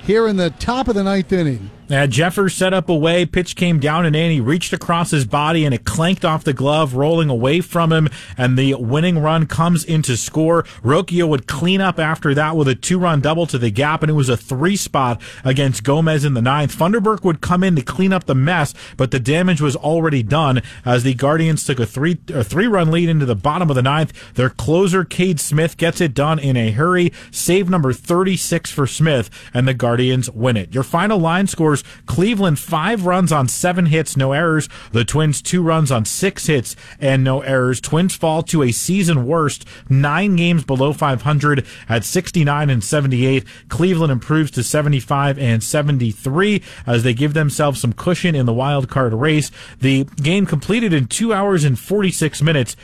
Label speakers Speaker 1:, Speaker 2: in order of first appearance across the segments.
Speaker 1: here in the top of the ninth inning.
Speaker 2: Jeffers set up away, pitch came down and in, he reached across his body and it clanked off the glove, rolling away from him, and the winning run comes into score. Rocchio would clean up after that with a 2-run double to the gap, and it was a 3-spot against Gomez in the ninth. Funderburk would come in to clean up the mess, but the damage was already done as the Guardians took a 3-run lead into the bottom of the ninth. Their closer, Cade Smith, gets it done in a hurry. Save number 36 for Smith, and the Guardians win it. Your final line scores: Cleveland 5 runs on 7 hits, no errors. The Twins 2 runs on 6 hits and no errors. Twins fall to a season worst 9 games below 500 at 69 and 78. Cleveland improves to 75 and 73 as they give themselves some cushion in the wild card race. The game completed in 2 hours and 46 minutes,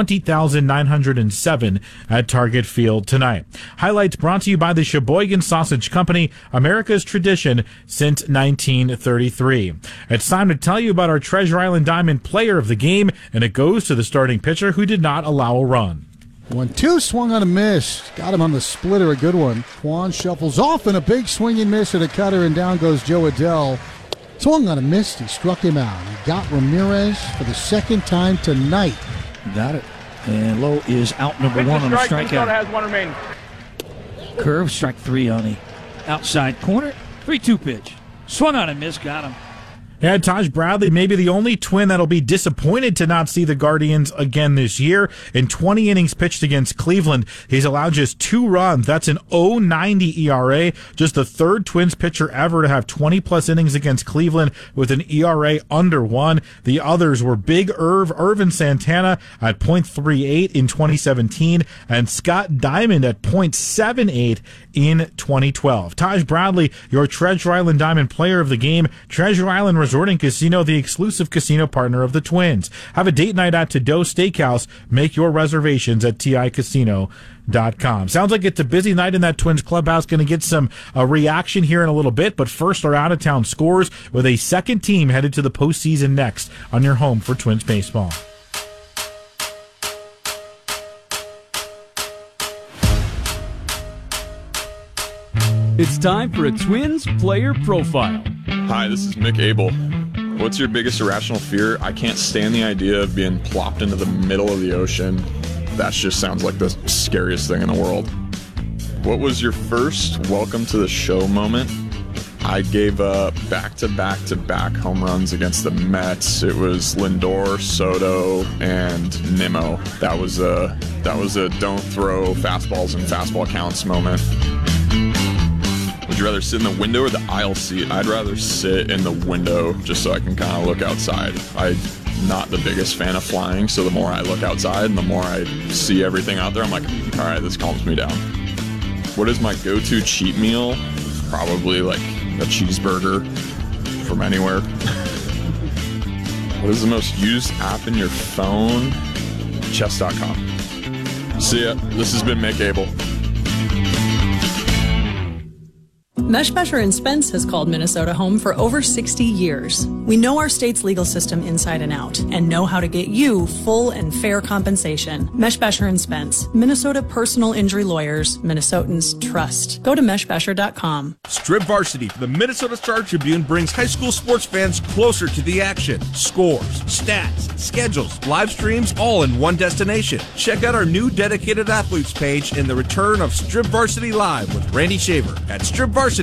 Speaker 2: 20,907 at Target Field tonight. Highlights brought to you by the Sheboygan Sausage Company, America's tradition since 1933. It's time to tell you about our Treasure Island Diamond player of the game, and it goes to the starting pitcher who did not allow a run.
Speaker 1: 1-2, swung on a miss. Got him on the splitter, a good one. Kwan shuffles off and a big swinging miss at a cutter, and down goes Joe Adell. Swung on a miss, he struck him out. He got Ramirez for the second time tonight.
Speaker 3: Got it. And Lowe is out number 1 on the strikeout.
Speaker 4: Minnesota has 1 remaining.
Speaker 3: Curve, strike 3 on the outside corner. 3-2 pitch. Swung on and missed, got him.
Speaker 2: Yeah, Taj Bradley, maybe the only Twin that'll be disappointed to not see the Guardians again this year. In 20 innings pitched against Cleveland, he's allowed just 2 runs. That's an 0.90 ERA. Just the third Twins pitcher ever to have 20-plus innings against Cleveland with an ERA under 1. The others were Big Irvin Santana at .38 in 2017 and Scott Diamond at .78 in 2012. Taj Bradley, your Treasure Island Diamond player of the game. Treasure Island Resort and Casino, the exclusive casino partner of the Twins. Have a date night at To-Do Steakhouse. Make your reservations at TICasino.com. Sounds like it's a busy night in that Twins clubhouse. Going to get some reaction here in a little bit, but first our out-of-town scores with a second team headed to the postseason next on your home for Twins baseball.
Speaker 5: It's time for a Twins player profile.
Speaker 6: Hi, this is Mick Abel. What's your biggest irrational fear? I can't stand the idea of being plopped into the middle of the ocean. That just sounds like the scariest thing in the world. What was your first welcome to the show moment? I gave back-to-back-to-back home runs against the Mets. It was Lindor, Soto, and Nimmo. That was a don't throw fastballs in fastball counts moment. Would you rather sit in the window or the aisle seat? I'd rather sit in the window just so I can kind of look outside. I'm not the biggest fan of flying, so the more I look outside and the more I see everything out there, I'm like, all right, this calms me down. What is my go-to cheat meal? Probably like a cheeseburger from anywhere. What is the most used app in your phone? Chess.com. See ya. This has been Mick Abel.
Speaker 7: Meshbesher & Spence has called Minnesota home for over 60 years. We know our state's legal system inside and out and know how to get you full and fair compensation. Meshbesher & Spence, Minnesota personal injury lawyers, Minnesotans trust. Go to meshbesher.com.
Speaker 8: Strip Varsity for the Minnesota Star Tribune brings high school sports fans closer to the action. Scores, stats, schedules, live streams, all in one destination. Check out our new dedicated athletes page in the return of Strip Varsity Live with Randy Shaver at stripvarsity.com.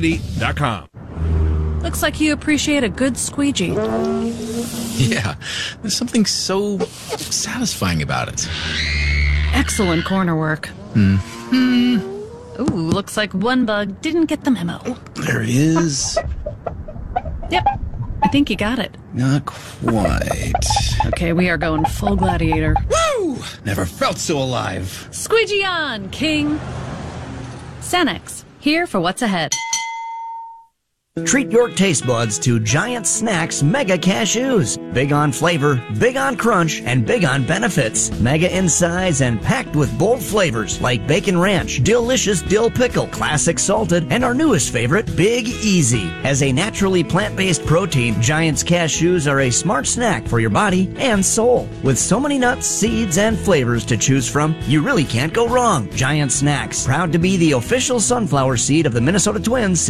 Speaker 9: Looks like you appreciate a good squeegee.
Speaker 10: Yeah, there's something so satisfying about it.
Speaker 9: Excellent corner work.
Speaker 10: Mm-hmm.
Speaker 9: Ooh, looks like one bug didn't get the memo.
Speaker 10: Oh, there he is.
Speaker 9: Yep, I think you got it.
Speaker 10: Not quite.
Speaker 9: Okay, we are going full gladiator.
Speaker 10: Woo! Never felt so alive.
Speaker 9: Squeegee on, King. Sanex, here for what's ahead.
Speaker 11: Treat your taste buds to Giant Snacks Mega Cashews. Big on flavor, big on crunch, and big on benefits. Mega in size and packed with bold flavors like Bacon Ranch, Delicious Dill Pickle, Classic Salted, and our newest favorite, Big Easy. As a naturally plant-based protein, Giant's Cashews are a smart snack for your body and soul. With so many nuts, seeds, and flavors to choose from, you really can't go wrong. Giant Snacks, proud to be the official sunflower seed of the Minnesota Twins